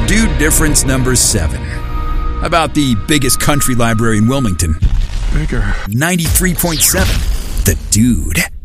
Dude Difference number 7. About the biggest country library in Wilmington. Bigger. 93.7. The Dude.